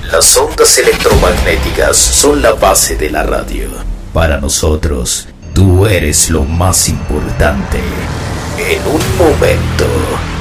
Las ondas electromagnéticas son la base de la radio. Para nosotros, tú eres lo más importante. En un momento